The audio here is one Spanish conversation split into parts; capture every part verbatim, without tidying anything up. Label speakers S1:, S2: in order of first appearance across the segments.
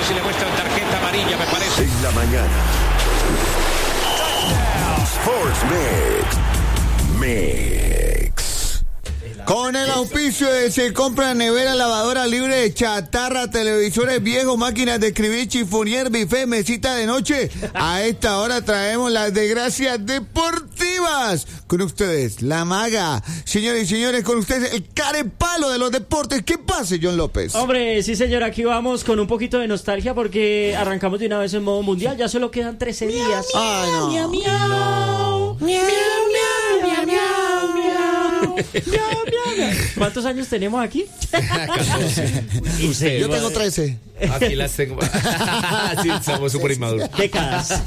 S1: si le muestran tarjeta amarilla, me parece.
S2: En la mañana. Sports Mix. Mix.
S3: Con el auspicio de Se Compra Nevera, lavadora libre de chatarra, televisores viejos, máquinas de escribir, chifonier, buffet, mesita de noche. A esta hora traemos las desgracias deportivas. Con ustedes, la maga. Señores y señores, con ustedes, el carepalo de los deportes. ¿Qué pase, John López?
S4: Hombre, sí señor, aquí vamos con un poquito de nostalgia porque arrancamos de una vez en modo mundial. Ya solo quedan trece días.
S3: Ay, no.
S4: Miau, miau, miau, miau, miau, miau, miau, miau, miau. ¿Cuántos años tenemos aquí?
S5: Usted,
S3: Yo tengo trece.
S5: Aquí las tengo. Sí, estamos súper inmaduros.
S4: Décadas.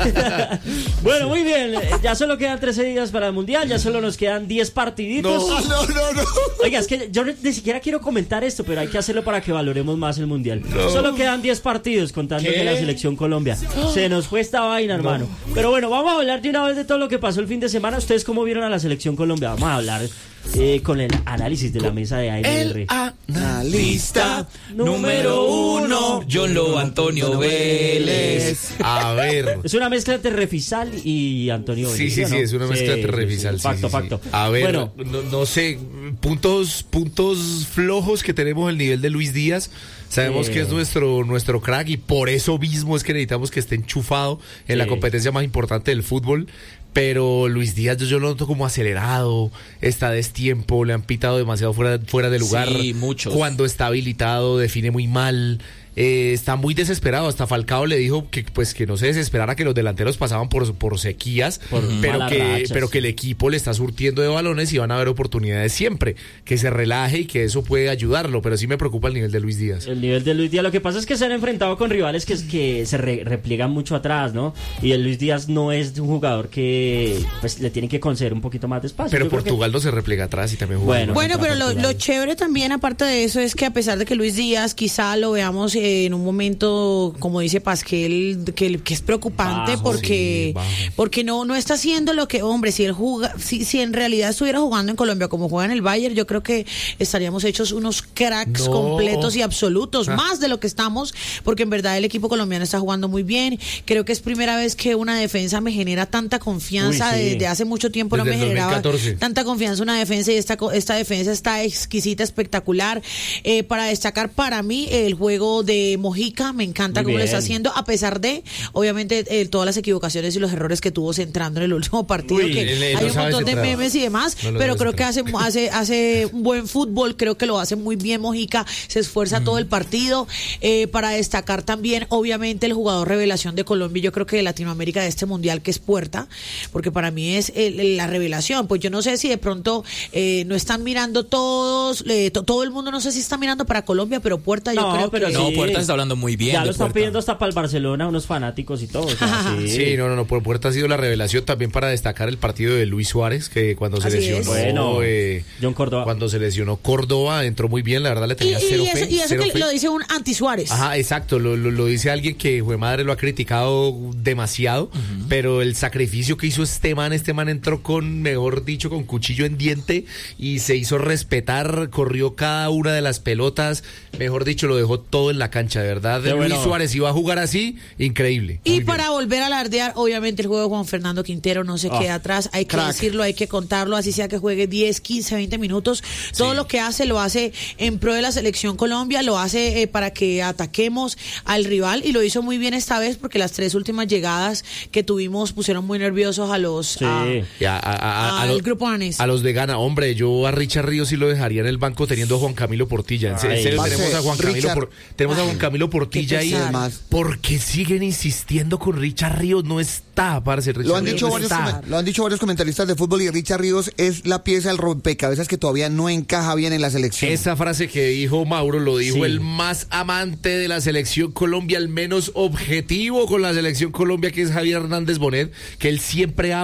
S4: Bueno, muy bien. Ya solo quedan trece días para el mundial. Ya solo nos quedan diez partiditos.
S3: No, no, no, no.
S4: Oiga, es que yo ni siquiera quiero comentar esto, pero hay que hacerlo para que valoremos más el mundial.
S5: No.
S4: Solo quedan diez partidos contando
S5: ¿Qué?
S4: que la selección Colombia. Se nos fue esta vaina, hermano. No. Pero bueno, vamos a hablar de una vez de todo lo que pasó el fin de semana. ¿Ustedes cómo vieron a la selección Colombia? Vamos a hablar eh, con el análisis de la mesa de A M R.
S5: Analista número uno, John Lo Antonio Vélez. A ver.
S4: Es una mezcla entre Refisal y Antonio Vélez.
S5: Sí, sí, sí,
S4: ¿no?
S5: es una mezcla
S4: Sí,
S5: entre
S4: sí,
S5: Refisal.
S4: sí.
S5: Sí,
S4: Facto,
S5: sí,
S4: facto.
S5: sí. A ver,
S4: Bueno,
S5: no, no sé, puntos, puntos flojos que tenemos el nivel de Luis Díaz. Sabemos
S4: Eh.
S5: que es nuestro, nuestro crack y por eso mismo es que necesitamos que esté enchufado en
S4: Sí.
S5: la competencia más importante del fútbol. Pero Luis Díaz yo, yo lo noto como acelerado, está a destiempo, le han pitado demasiado fuera, fuera de lugar.
S6: Sí, muchos.
S5: Cuando está habilitado define muy mal. Eh, está muy desesperado. Hasta Falcao le dijo que pues que no se desesperara, que los delanteros pasaban por, por sequías,
S4: Por
S5: pero
S4: malas
S5: que
S4: rachas.
S5: pero que el equipo le está surtiendo de balones y van a haber oportunidades siempre. Que se relaje y que eso puede ayudarlo, pero sí me preocupa el nivel de Luis Díaz.
S4: el nivel de Luis Díaz, lo que pasa es que se han enfrentado con rivales que, que se re- repliegan mucho atrás, ¿no? Y el Luis Díaz no es un jugador que pues le tienen que conceder un poquito más de espacio.
S5: Pero
S4: Yo creo
S5: Portugal no se replega atrás y también juega.
S4: Bueno.
S7: Bueno,
S4: contra
S7: pero lo,
S4: Portugal.
S7: lo chévere también, aparte de eso, es que a pesar de que Luis Díaz quizá lo veamos eh, en un momento, como dice Pasquel, que, que es preocupante
S4: Bajo,
S7: porque
S5: sí, bajo.
S7: porque no no está haciendo lo que, hombre, si él juega, si, si en realidad estuviera jugando en Colombia como juega en el Bayern, yo creo que estaríamos hechos unos cracks
S5: No.
S7: completos y absolutos,
S5: Ah.
S7: más de lo que estamos, porque en verdad el equipo colombiano está jugando muy bien. Creo que es primera vez que una defensa me genera tanta confianza.
S4: Uy, sí.
S7: Desde hace mucho tiempo
S5: Desde
S7: no me
S5: el
S7: generaba
S5: dos mil catorce.
S7: tanta confianza una defensa, y esta, co- esta defensa está exquisita, espectacular. Eh, para destacar para mí el juego de Mojica, me encanta
S4: Muy
S7: cómo lo está
S4: bien.
S7: haciendo, a pesar de, obviamente, eh, todas las equivocaciones y los errores que tuvo centrando en el último partido,
S5: Uy,
S7: que
S5: él- él
S7: hay
S5: no
S7: un
S5: sabe
S7: montón de
S5: centrar.
S7: memes y demás,
S5: No lo
S7: pero
S5: sabe
S7: creo que hace, hace, hace un buen fútbol, creo que lo hace muy bien Mojica, se esfuerza todo el partido. Eh, para destacar también, obviamente, el jugador revelación de Colombia, yo creo que de Latinoamérica, de este mundial, que es Puerta, porque para mí es el- el- la revelación. Pues yo no sé si de pronto eh, no están mirando todos, eh, to- todo el mundo, no sé si está mirando para Colombia, pero Puerta yo
S4: No,
S7: creo
S4: pero
S7: que...
S6: No,
S4: sí.
S6: Puerta está hablando muy bien.
S4: Ya
S6: de
S4: lo están
S6: Puerta.
S4: pidiendo hasta para el Barcelona unos fanáticos y todo. o sea, sí.
S5: Sí, no, no, no, por Puerta ha sido la revelación también para destacar el partido de Luis Suárez, que cuando se
S7: Así
S5: lesionó,
S7: es.
S4: Bueno,
S5: eh,
S4: John Córdoba.
S5: cuando se lesionó Córdoba, entró muy bien, la verdad le
S7: Y,
S5: tenía
S7: y
S5: cero
S7: eso,
S5: fe,
S7: y eso
S5: cero
S7: que
S5: fe.
S7: lo dice un anti-Suárez.
S5: Ajá, exacto, lo, lo, lo dice alguien que, jue madre, lo ha criticado demasiado, pero el sacrificio que hizo este man, este man entró con, mejor dicho, con cuchillo en diente y se hizo respetar, corrió cada una de las pelotas, mejor dicho, lo dejó todo en la cancha, de verdad.
S4: Qué
S5: Luis
S4: bueno.
S5: Suárez iba a jugar así, increíble.
S7: Y
S5: Muy
S7: para
S5: bien.
S7: volver a alardear, obviamente el juego de Juan Fernando Quintero no se
S4: Ah,
S7: queda atrás, hay que
S3: crack.
S7: decirlo, hay que contarlo, así sea que juegue diez, quince, veinte minutos, todo lo que hace lo hace en pro de la selección Colombia, lo hace eh, para que ataquemos al rival, y lo hizo muy bien esta vez porque las tres últimas llegadas que tuvimos pusieron muy nerviosos a los
S4: Sí.
S7: a-
S5: Y a- a- a- a
S7: al
S5: los-
S7: grupo Anes.
S5: A los de Gana, hombre, yo a Richard Ríos sí lo dejaría en el banco teniendo a Juan Camilo Portilla. En se- en
S4: Ay,
S5: serio,
S3: parce,
S5: tenemos a Juan Camilo
S3: Richard-
S5: por- tenemos a Juan Camilo Portilla
S7: qué
S5: ahí.
S7: pesar.
S3: Además.
S5: ¿Por qué siguen insistiendo con Richard Ríos? No está, parce. Richard
S3: Lo han,
S5: Ríos
S3: dicho
S5: no
S3: varios,
S5: está.
S3: comen- lo han dicho varios comentaristas de fútbol, y Richard Ríos es la pieza del rompecabezas que todavía no encaja bien en la selección.
S5: Esa frase que dijo Mauro lo dijo
S4: Sí.
S5: el más amante de la selección Colombia, al menos objetivo con la selección Colombia, que es Javier Hernández Bonet, que él siempre ama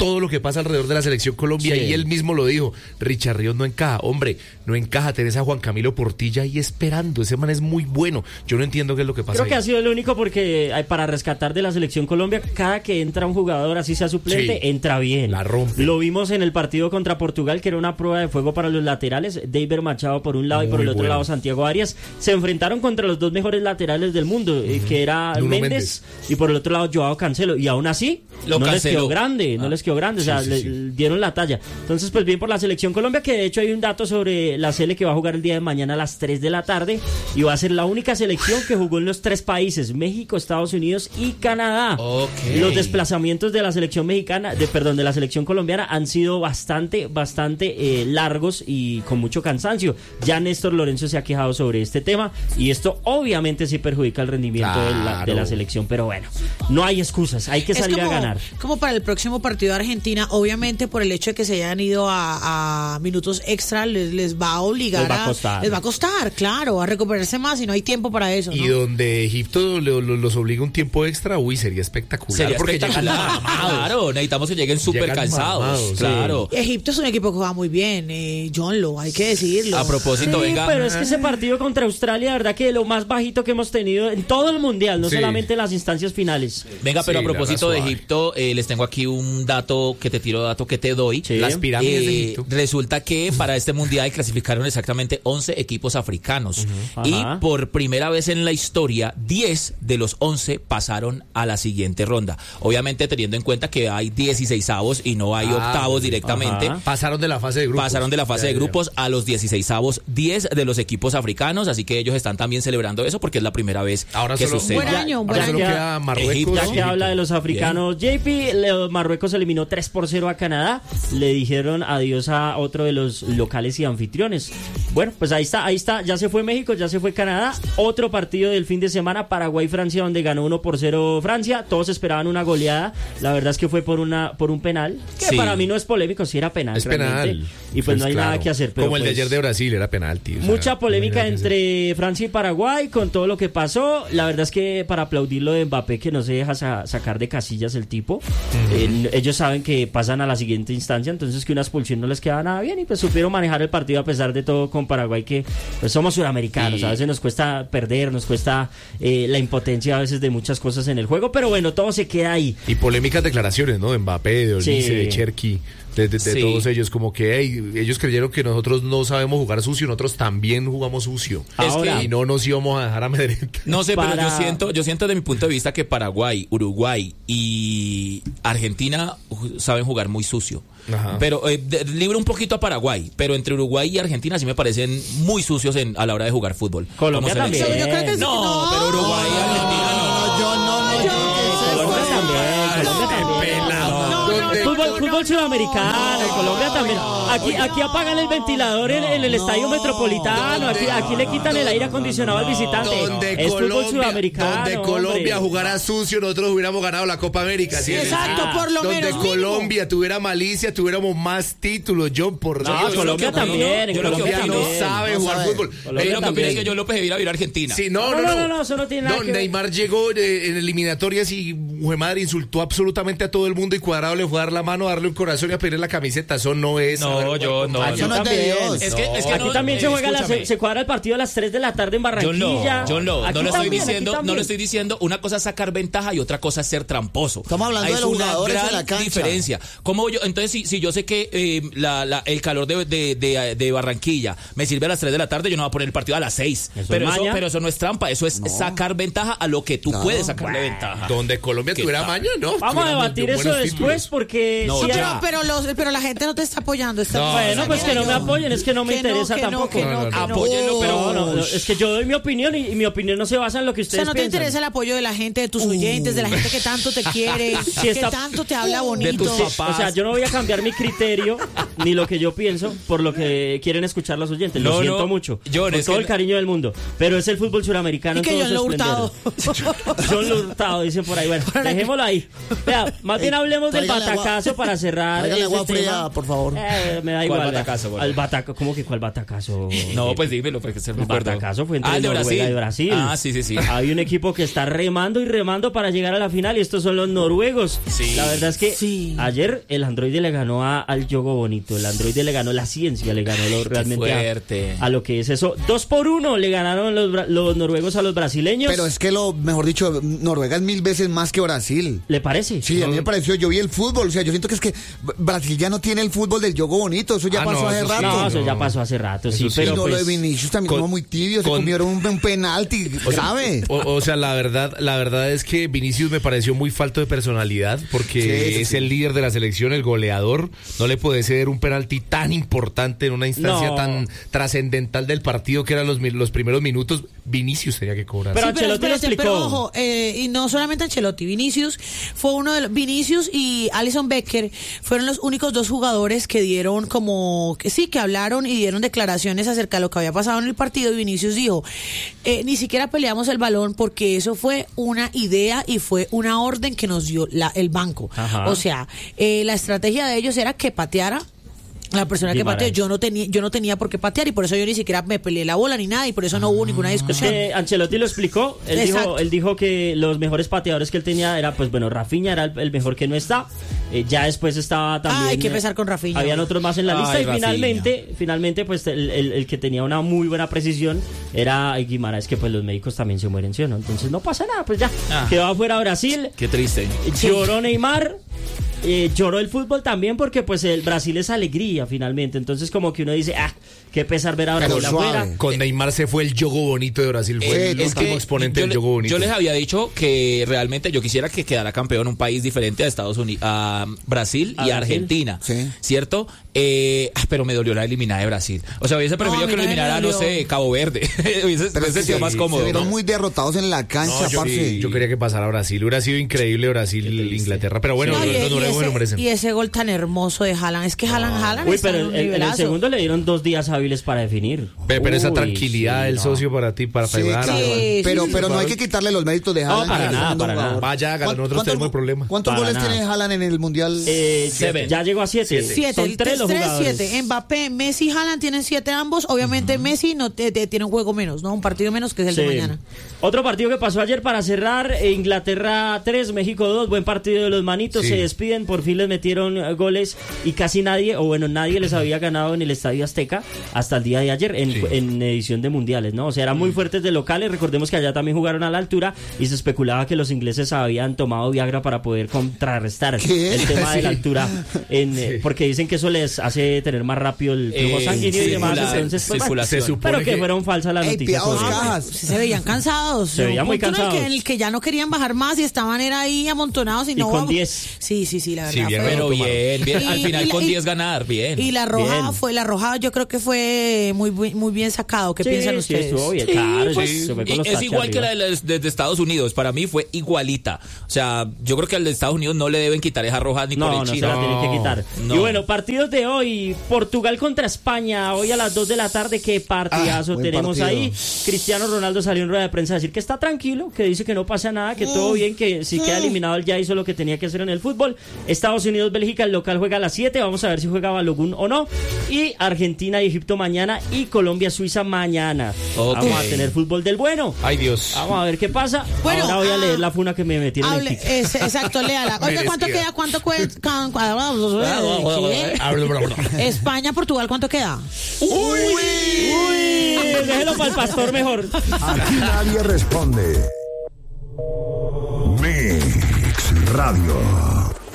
S5: todo lo que pasa alrededor de la selección Colombia,
S4: Sí.
S5: y él mismo lo dijo, Richard Ríos no encaja, hombre, no encaja, tenés a Juan Camilo Portilla ahí esperando, ese man es muy bueno, yo no entiendo qué es lo que pasa.
S4: Creo
S5: ahí.
S4: que ha sido el único porque hay- para rescatar de la selección Colombia, cada que entra un jugador, así sea suplente,
S5: Sí.
S4: entra bien.
S5: La rompe.
S4: Lo vimos en el partido contra Portugal, que era una prueba de fuego para los laterales. David Machado por un lado y por
S5: Muy
S4: el otro
S5: bueno.
S4: lado Santiago Arias. Se enfrentaron contra los dos mejores laterales del mundo, eh, que era
S5: Nuno
S4: Méndez y por el otro lado Joao Cancelo. Y aún así,
S6: Lo
S4: no les
S6: canceló.
S4: quedó grande, no les quedó grande. O sea,
S5: Sí, sí,
S4: le-
S5: sí.
S4: dieron la talla. Entonces, pues bien por la selección Colombia, que de hecho hay un dato sobre la Sele que va a jugar el día de mañana a las tres de la tarde y va a ser la única selección que jugó en los tres países, México, Estados Unidos y Canadá.
S6: Ok.
S4: Los desplazamientos de la selección mexicana, de perdón, de la selección colombiana han sido bastante, bastante eh, largos y con mucho cansancio. Ya Néstor Lorenzo se ha quejado sobre este tema y esto obviamente sí perjudica el rendimiento de, la, de la
S5: Claro.
S4: selección, pero bueno, no hay excusas, hay que
S7: Es
S4: salir
S7: como,
S4: a ganar.
S7: como para el próximo partido de Argentina, obviamente por el hecho de que se hayan ido a, a minutos extra, les, les va a obligar
S4: Les va a costar.
S7: les va a costar, claro, a recuperarse más y no hay tiempo para eso,
S5: Y
S7: ¿no?
S5: donde Egipto lo- lo- los obliga un tiempo extra, uy, sería espectacular.
S6: Sería
S5: porque
S6: espectacular.
S5: llegan mamados.
S6: Claro, necesitamos que lleguen súper
S5: Llegan
S6: cansados.
S5: mamados,
S6: Claro.
S7: Egipto es un equipo que va muy bien, eh, John Lo, hay que decirlo.
S6: A propósito,
S4: Sí,
S6: venga.
S4: pero es que ese partido contra Australia, la verdad que lo más bajito que hemos tenido en todo el mundial, no
S5: Sí.
S4: solamente en las instancias finales.
S6: Venga, pero
S5: Sí,
S6: a propósito
S5: la
S6: de
S5: suave.
S6: Egipto, eh, les tengo aquí un dato que te tiro, dato que te doy.
S4: Sí.
S5: Las pirámides de
S6: Eh,
S5: Egipto.
S6: resulta que para este mundial clasificaron exactamente once equipos africanos. Y
S4: Ajá.
S6: por primera vez en la historia, diez de los once pasaron a la siguiente ronda. Obviamente teniendo en cuenta que hay dieciseisavos y no hay
S5: Ah,
S6: octavos
S5: sí.
S6: directamente.
S4: Ajá.
S5: Pasaron de la fase de grupos.
S6: Pasaron de la fase
S5: Ya,
S6: de
S5: ya.
S6: grupos a los dieciseisavos, diez de los equipos africanos, así que ellos están también celebrando eso porque es la primera vez
S5: Ahora
S6: que
S5: solo,
S6: sucede.
S7: Buen año, buen
S5: ahora solo
S4: año.
S5: queda Marruecos.
S6: Egipto.
S4: Ya
S5: y
S4: que
S5: Egipto.
S4: habla de los africanos, J P, le- Marruecos eliminó tres por cero a Canadá, le dijeron adiós a otro de los locales y anfitriones. Bueno, pues ahí está, ahí está, ya se fue México, ya se fue Canadá, otro partido del fin de semana, Paraguay-Francia, donde ganó uno por cero Francia, todos esperaban una goleada, la verdad es que fue por una por un penal, que
S6: Sí.
S4: para mí no es polémico, sí era penal.
S5: Es
S4: realmente,
S5: penal.
S4: y pues no hay
S5: claro.
S4: nada que hacer. Pero
S5: Como el de
S4: pues,
S5: ayer de Brasil, era penalti. o sea,
S4: mucha
S5: no hay
S4: polémica
S5: nada que hacer.
S4: entre Francia y Paraguay con todo lo que pasó. La verdad es que para aplaudir lo de Mbappé, que no se deja sa- sacar de casillas el tipo. Eh, ellos saben que pasan a la siguiente instancia, entonces que una expulsión no les queda nada bien y pues supieron manejar el partido a pesar de todo con Paraguay, que pues somos sudamericanos.
S6: Y-
S4: A veces nos cuesta perder, nos cuesta eh, la impotencia a veces de muchas cosas en el juego, pero bueno, todo se queda ahí.
S5: Y polémicas declaraciones, ¿no? De Mbappé, de Olise,
S4: Sí.
S5: de Cherky, de, de- de
S6: Sí.
S5: todos ellos. Como que hey, ellos creyeron que nosotros no sabemos jugar sucio, nosotros también jugamos sucio.
S6: Es
S4: Ahora,
S6: que-
S5: Y no nos íbamos a dejar amedrentar.
S6: No sé, pero
S4: Para-
S6: yo siento, yo siento desde mi punto de vista que Paraguay, Uruguay y Argentina ju- saben jugar muy sucio.
S5: Ajá.
S6: Pero eh, de- libro un poquito a Paraguay, pero entre Uruguay y Argentina sí me parecen muy sucios en, a la hora de jugar fútbol.
S4: Colombia
S6: Como selección.
S4: también.
S7: Yo creo que sí.
S6: No, pero Uruguay y Argentina no.
S3: Yo no, no, yo
S4: Colombia también, Colombia también.
S5: Donde-
S4: Fútbol, fútbol sudamericano, Colombia también. Aquí, aquí apagan el ventilador en, en el estadio metropolitano. Aquí, aquí le quitan el aire acondicionado al visitante.
S5: Donde
S4: Es fútbol
S5: Colombia,
S4: sudamericano.
S5: donde
S4: hombre.
S5: Colombia jugara sucio, nosotros hubiéramos ganado la Copa América. ¿sí?
S7: Exacto, por lo
S5: Donde
S7: menos.
S5: Colombia tuviera malicia, tuviéramos más títulos, John, por
S4: No,
S5: Dios.
S4: Colombia
S6: Yo lo que opino-
S4: también. en
S6: yo lo que
S4: Colombia
S5: Colombia no
S6: opino-
S5: sabe
S3: no
S5: jugar
S3: sabe.
S5: fútbol.
S4: Colombia
S6: Yo lo que opino
S4: también.
S6: es que yo López debiera ir a Argentina.
S5: Sí, no,
S4: No,
S5: no,
S4: no,
S5: no.
S4: no, no, eso no tiene nada
S5: No,
S4: que ver.
S5: Neymar llegó eh, en eliminatorias y jue madre insultó absolutamente a todo el mundo y Cuadrado le fue a dar la mano, a darle un corazón y a pedirle la camiseta. Eso no es.
S6: No,
S5: saber
S6: yo
S5: jugar
S6: no,
S5: con-
S4: Aquí
S3: Eso no es de
S4: también.
S3: Dios.
S6: Es que, es que
S4: Aquí
S6: no,
S4: también
S6: eh,
S4: se juega la,
S6: escúchame.
S4: se, se cuadra el partido a las tres de la tarde en
S6: John
S4: Barranquilla.
S6: Lo, John Lo,
S4: Aquí
S6: no lo estoy
S4: también, aquí
S6: diciendo, no
S4: también.
S6: lo estoy diciendo. Una cosa es sacar ventaja y otra cosa es ser tramposo.
S3: Estamos hablando
S6: Hay
S3: de los
S6: una
S3: jugadores
S6: gran
S3: en la cancha.
S6: diferencia. ¿Cómo yo, entonces, si, si yo sé que eh, la, la- el calor de, de, de- de Barranquilla me sirve a las tres de la tarde, yo no voy a poner el partido a las seis.
S4: Eso
S6: Pero
S4: es
S6: eso,
S4: maña.
S6: pero eso no es trampa, eso es sacar ventaja a lo que tú puedes sacarle ventaja.
S5: Donde Colombia
S6: ¿Qué
S5: tuviera
S6: tal?
S5: maña, ¿no?
S4: Vamos a
S5: Tuviéramos
S4: debatir
S5: buenos
S4: eso después
S5: títulos.
S4: porque
S6: No,
S4: si
S6: ya.
S4: hay-
S7: Pero, pero, los, pero la gente no te está apoyando. Está
S5: No,
S4: Bueno, pues que no me apoyen, es que no me
S7: Que no,
S4: interesa
S7: que no,
S4: tampoco.
S7: que no, que no.
S6: Apóyenlo, pero
S4: No, no, no, es que yo doy mi opinión y, y mi opinión no se basa en lo que
S7: O
S4: ustedes
S7: sea, no te
S4: piensan.
S7: interesa el apoyo de la gente, de tus oyentes, de la gente que tanto te quiere,
S4: Sí,
S7: que
S4: está-
S7: tanto te habla bonito.
S6: De tus papás.
S4: O sea, yo no voy a cambiar mi criterio ni lo que yo pienso por lo que quieren escuchar los oyentes. Lo
S6: No,
S4: siento
S6: no,
S4: mucho.
S6: John,
S4: con
S6: es
S4: todo
S6: que-
S4: el cariño del mundo. Pero es el fútbol suramericano.
S7: Y que
S4: en todo
S7: John Lo
S4: su
S7: Hurtado.
S4: esplendor. John Lo Hurtado, dicen por ahí. Bueno, dejémoslo ahí. Vea, más bien hablemos del
S3: Tráigale agua
S4: batacazo para cerrar.
S3: Tráigale
S4: ese
S3: agua fría,
S4: tema.
S3: por favor.
S4: Eh, me da
S6: ¿Cuál
S4: igual.
S6: batacazo, boludo?
S4: Al bataco, ¿cómo que cuál batacazo?
S6: No, pues dímelo, porque se me
S4: El
S6: acuerdo.
S4: batacazo fue entre
S6: Ah, el de
S4: Noruega
S6: Brasil.
S4: y Brasil.
S6: Ah, sí, sí, sí.
S4: Hay un equipo que está remando y remando para llegar a la final y estos son los noruegos.
S6: Sí.
S4: La verdad es que
S7: Sí.
S4: ayer el androide le ganó a- al yogo bonito, el androide le ganó la ciencia, le ganó lo, realmente
S6: fuerte.
S4: a, a lo que es eso. Dos por uno le ganaron los, bra- los noruegos a los brasileños.
S3: Pero es que lo, mejor dicho, Noruega es mil veces más que Brasil.
S4: ¿Le parece?
S3: Sí, a mí me pareció, yo vi el fútbol, o sea, yo siento que es que Brasil ya no tiene el fútbol del yogo bonito, eso ya
S5: Ah,
S3: pasó
S5: no,
S3: hace
S5: eso sí.
S3: rato.
S4: No, eso
S5: no.
S4: ya pasó hace rato, sí,
S5: Eso sí.
S4: pero
S3: y no, lo de
S4: pues,
S3: Vinicius también
S5: con-
S3: fue muy tibio, se
S5: con-
S3: comieron un, un penalti grave.
S5: O, o sea, la verdad, la verdad es que Vinicius me pareció muy falto de personalidad porque
S3: Sí, sí,
S5: es
S3: sí.
S5: el líder de la selección, el goleador. No le puede ceder un penalti tan importante en una instancia
S4: No.
S5: tan trascendental del partido que eran los, mi- los primeros minutos. Vinicius tenía que cobrar.
S4: Pero
S7: Sí, pero,
S4: Ancelotti lo
S7: espérate,
S4: explicó.
S7: pero ojo, eh, y no solamente Ancelotti, Vinicius fue uno de los, Vinicius y Alisson Becker fueron los únicos dos jugadores que dieron como, que sí, que hablaron y dieron declaraciones acerca de lo que había pasado en el partido y Vinicius dijo, eh, ni siquiera peleamos el balón porque eso fue una idea y fue una orden que nos dio la, el banco.
S4: Ajá.
S7: O sea, eh, la estrategia de ellos era que pateara la persona que
S4: Guimarães.
S7: pateó, yo no tenía, yo no tenía por qué patear y por eso yo ni siquiera me peleé la bola ni nada y por eso no hubo ninguna discusión.
S4: Eh, Ancelotti lo explicó. Él dijo,
S7: Exacto.
S4: él dijo que los mejores pateadores que él tenía era, pues bueno, Rafinha era el, el mejor que no está. Eh, ya después estaba también.
S7: Ah, hay que
S4: eh,
S7: empezar con Rafinha.
S4: Habían otros más en la
S6: Ay,
S4: lista y
S6: Rafinha.
S4: finalmente, finalmente, pues el, el- el que tenía una muy buena precisión era Guimarães, que pues los médicos también se mueren, ¿sí o no? Entonces no pasa nada, pues ya.
S6: Ah.
S4: Quedó afuera Brasil.
S6: Qué triste.
S4: Lloró Neymar. Eh, lloró el fútbol también porque pues el Brasil es alegría finalmente. Entonces como que uno dice, ah, qué pesar ver a
S3: Pero
S4: Brasil
S3: suave.
S4: afuera.
S5: Con Neymar se fue el yogo bonito de Brasil. Fue
S6: Eh,
S5: el
S6: es
S5: último
S6: que
S5: exponente
S6: yo
S5: del
S6: le-
S5: yogo bonito.
S6: Yo les había dicho que realmente yo quisiera que quedara campeón un país diferente a Estados Unidos, a Brasil
S4: A
S6: y
S4: Brasil.
S6: a Argentina,
S3: Sí.
S6: ¿cierto? Eh, ah, pero me dolió la eliminada de Brasil. O sea, hubiese preferido
S7: a
S6: que
S7: mí
S6: lo
S7: también me
S6: eliminara, no
S7: dolió.
S6: sé, Cabo Verde. hubiese
S3: Pero
S6: hubiese
S3: es
S6: sido
S3: que
S6: más
S3: se
S6: cómodo.
S3: vieron
S6: ¿no?
S3: muy derrotados en la cancha,
S5: No, yo,
S3: parce.
S5: yo quería que pasara Brasil. Hubiera sido increíble Brasil-Inglaterra. Pero bueno,
S7: No,
S5: los,
S7: y,
S5: los
S7: y
S5: noruegos
S7: ese,
S5: lo merecen.
S7: y ese gol tan hermoso de Haaland, es que Haaland, Haaland
S4: Uy,
S7: está
S4: pero
S7: en
S4: en,
S7: un
S4: en el
S7: nivelazo.
S4: segundo le dieron dos días hábiles para definir.
S5: Pe- Pero esa
S4: Uy,
S5: tranquilidad
S4: sí,
S5: del
S4: no.
S5: socio para ti, para
S3: Sí,
S5: pegar.
S3: claro.
S7: sí,
S3: pero
S7: sí,
S3: pero no hay
S5: sí.
S3: que quitarle los méritos de Haaland.
S4: para
S3: que es
S4: nada,
S3: segundo
S4: para nada.
S3: jugador.
S5: Vaya, hágalo,
S3: ¿Cuántos-
S5: nosotros tenemos el problema.
S3: ¿Cuántos
S4: Para
S3: goles
S4: nada.
S3: tiene Haaland en el Mundial?
S4: Eh,
S6: Siete.
S4: Ya llegó a siete.
S7: Siete,
S4: Son
S7: el
S4: tres los
S7: tres,
S4: jugadores.
S7: siete. Mbappé, Messi y Haaland tienen siete ambos. Obviamente Messi no te- te- tiene un juego menos, ¿no? Un partido menos que es el de
S4: Sí.
S7: mañana.
S4: Otro partido que pasó ayer para cerrar, eh, Inglaterra tres, México dos, buen partido de los manitos,
S5: Sí.
S4: se despiden, por fin les metieron eh, goles y casi nadie, o bueno, nadie les había ganado en el Estadio Azteca hasta el día de ayer en,
S5: Sí.
S4: en edición de mundiales, ¿no? O sea, eran muy fuertes de locales, recordemos que allá también jugaron a la altura y se especulaba que los ingleses habían tomado Viagra para poder contrarrestar
S3: ¿Qué?
S4: el tema de la
S5: Sí.
S4: altura, en, eh, porque dicen que eso les hace tener más rápido el flujo
S6: Eh,
S4: sanguíneo y demás,
S6: circula-
S4: entonces, pues, bueno,
S6: circulación.
S5: Se supone
S4: pero que
S5: que-
S4: fueron falsas las
S3: Ey,
S4: noticias.
S3: piados,
S4: sobre eso.
S3: cajas.
S7: Sí, se veían cansados.
S4: Se veían
S7: Un
S4: muy
S7: punto en el que-
S4: cansados.
S7: En el que ya no querían bajar más y estaban era ahí amontonados y,
S4: Y
S7: no
S4: con
S7: vamos.
S4: diez.
S7: Sí, sí, sí, la verdad.
S5: Sí, bien,
S7: fue-
S6: Pero
S5: tomaron.
S6: bien, bien. Al
S7: Y-
S6: final
S7: y la-
S6: con
S7: y-
S6: diez ganar, bien.
S7: Y la roja
S4: Bien.
S7: fue, la roja yo creo que fue muy, bu- muy bien sacado. ¿Qué
S4: Sí,
S7: piensan
S4: sí,
S7: ustedes?
S4: estuvo bien,
S6: Sí,
S4: claro,
S6: pues,
S4: se fue con
S6: y
S4: los
S6: es
S4: taches
S6: igual que
S4: arriba.
S6: la de, las- de- de Estados Unidos. Para mí fue igualita. O sea, yo creo que al de Estados Unidos no le deben quitar esa roja ni
S4: No,
S6: por
S4: no
S6: el
S4: se
S6: chino.
S4: la tienen que quitar.
S6: No.
S4: Y bueno, partidos de hoy. Portugal contra España. Hoy a las dos de la tarde. Qué partidazo
S3: Ah, buen
S4: tenemos
S3: partido.
S4: ahí. Cristiano Ronaldo salió en rueda de prensa a decir que está tranquilo, que dice que no pasa nada, que todo bien, que si queda eliminado él ya hizo lo que tenía que hacer en el fútbol. Estados Unidos, Bélgica, el local juega a las siete. Vamos a ver si juega Balogun o no. Y Argentina y Egipto mañana. Y Colombia, Suiza mañana.
S6: Ok.
S4: Vamos a tener fútbol del bueno.
S5: Ay, Dios.
S4: Vamos a ver qué pasa.
S7: Bueno,
S4: Ahora voy a
S7: ah,
S4: leer la funa que me metieron en
S7: Hable,
S4: TikTok.
S7: es- exacto, léala. Oiga, ¿cuánto
S5: Merecida.
S7: queda? ¿Cuánto cuesta? España, Portugal, ¿cuánto queda?
S4: Uy, déjelo para el pastor mejor.
S2: Aquí nadie responde. Mix Radio.